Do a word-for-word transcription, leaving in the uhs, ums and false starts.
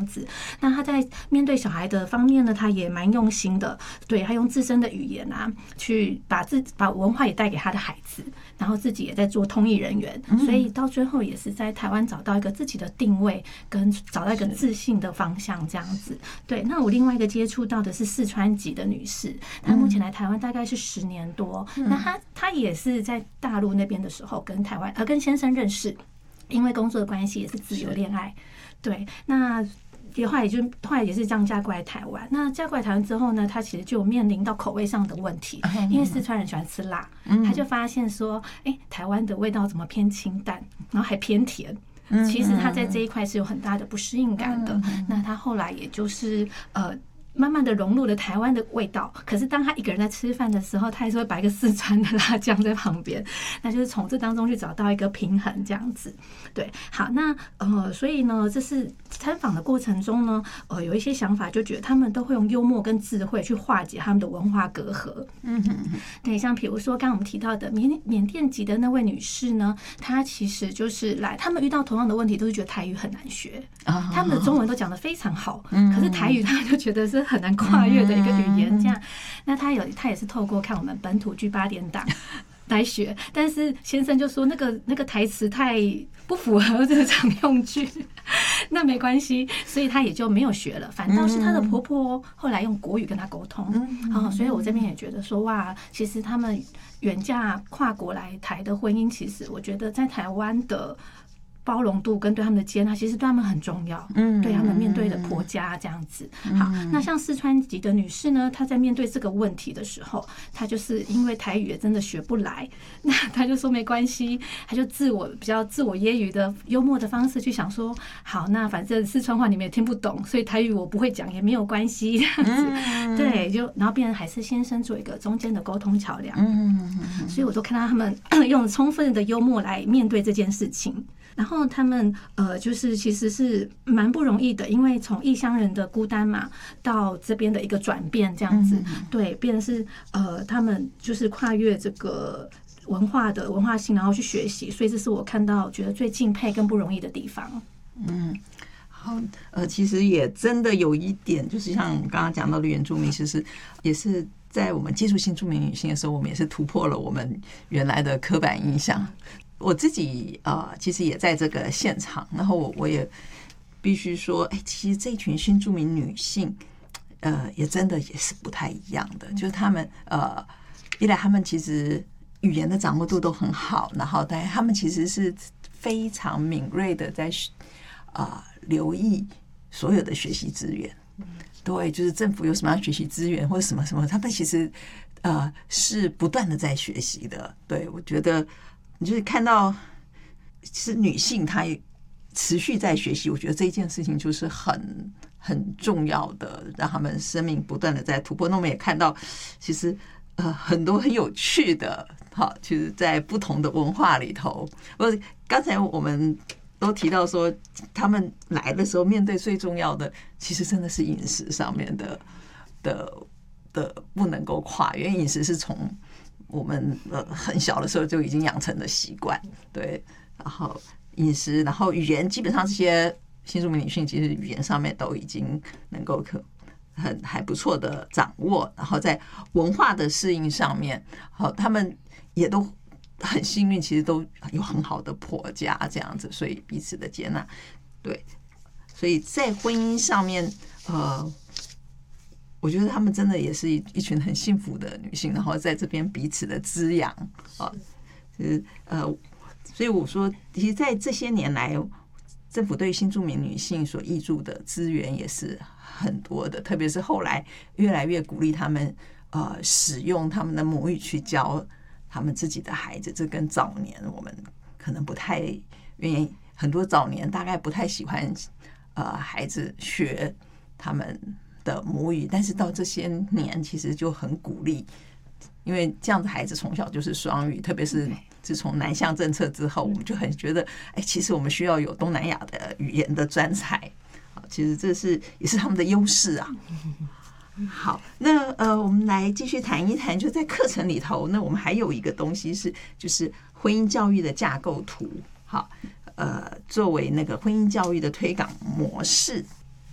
样子。那他在面对小孩的方面呢，他也蛮用心的，对，他用自身的语言啊，去把自把文化也带给他的孩子，然后自己也在做通译人员，所以到最后也是在台湾找到一个自己的定位，跟找到一个自信的方向这样子。对，那我另外一个接触到的是四川籍的女士，她目前来台湾大概是十年多，那她她也是在大陆那边的时候跟台湾呃跟先生认识，因为工作的关系也是自由恋爱，对，那。后来也就后来也是这样嫁过来台湾。那嫁过来台湾之后呢，他其实就面临到口味上的问题，因为四川人喜欢吃辣，他就发现说，哎、欸，台湾的味道怎么偏清淡，然后还偏甜。其实他在这一块是有很大的不适应感的。那他后来也就是呃。慢慢的融入了台湾的味道，可是当他一个人在吃饭的时候，他还是会摆一个四川的辣酱在旁边，那就是从这当中去找到一个平衡，这样子。对，好，那呃，所以呢，这是参访的过程中呢，呃，有一些想法，就觉得他们都会用幽默跟智慧去化解他们的文化隔阂。嗯哼，对，像比如说刚刚我们提到的缅缅甸籍的那位女士呢，她其实就是来，他们遇到同样的问题，都是觉得台语很难学，他们的中文都讲得非常好，可是台语他们就觉得是很难跨越的一个语言，这样。那他有他也是透过看我们本土剧八点档来学，但是先生就说那个那个台词太不符合日常用句，那没关系，所以他也就没有学了。反倒是他的婆婆后来用国语跟他沟通，哦，所以我这边也觉得说哇，其实他们远嫁跨国来台的婚姻，其实我觉得在台湾的。包容度跟对他们的接纳，其实对他们很重要。嗯，对他们面对的婆家这样子。好，那像四川籍的女士呢，她在面对这个问题的时候，她就是因为台语也真的学不来，那她就说没关系，她就自我比较自我揶揄的幽默的方式去想说，好，那反正四川话你们也听不懂，所以台语我不会讲也没有关系这样子。对，就然后变成还是先生做一个中间的沟通桥梁。嗯，所以我都看到他们用充分的幽默来面对这件事情。然后他们呃，就是其实是蛮不容易的，因为从异乡人的孤单嘛，到这边的一个转变，这样子，对，变成是呃，他们就是跨越这个文化的文化性，然后去学习，所以这是我看到觉得最敬佩跟不容易的地方。 嗯，好，呃，其实也真的有一点，就是像刚刚讲到的原住民，其实也是在我们接触新住民女性的时候，我们也是突破了我们原来的刻板印象。我自己呃，其实也在这个现场，然后我我也必须说，哎，其实这群新住民女性，呃，也真的也是不太一样的。就是她们呃，一来她们其实语言的掌握度都很好，然后但她们其实是非常敏锐的在啊、呃、留意所有的学习资源。对，就是政府有什么样学习资源或者什么什么，他们其实呃是不断的在学习的。对，我觉得。你就是看到，其实女性她也持续在学习，我觉得这一件事情就是很很重要的，让他们生命不断的在突破。那我们也看到，其实呃很多很有趣的，好，其实在不同的文化里头。我刚才我们都提到说，他们来的时候面对最重要的，其实真的是饮食上面的的的不能够跨越，因为饮食是从我们呃很小的时候就已经养成的习惯，对，然后饮食，然后语言，基本上这些新住民女性其实语言上面都已经能够可很还不错的掌握，然后在文化的适应上面，好，他们也都很幸运，其实都有很好的婆家这样子，所以彼此的接纳，对，所以在婚姻上面，呃。我觉得他们真的也是一群很幸福的女性，然后在这边彼此的滋养啊，就是呃，所以我说，其实，在这些年来，政府对新住民女性所挹注的资源也是很多的，特别是后来越来越鼓励他们呃使用他们的母语去教他们自己的孩子，这跟早年我们可能不太愿意，很多早年大概不太喜欢呃孩子学他们的母语，但是到这些年其实就很鼓励，因为这样的孩子从小就是双语，特别是自从南向政策之后，我们就很觉得，哎，其实我们需要有东南亚的语言的专才，其实这是也是他们的优势啊。好，那呃，我们来继续谈一谈，就在课程里头，那我们还有一个东西是，就是婚姻教育的架构图，好，呃，作为那个婚姻教育的推广模式，